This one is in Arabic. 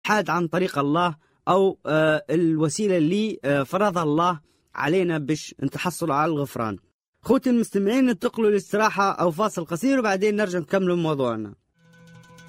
حاد عن طريق الله أو الوسيلة اللي فرضها الله علينا باش نتحصل على الغفران. خوتي المستمعين، ننتقلوا للاستراحة أو فاصل قصير وبعدين نرجع نكمل موضوعنا.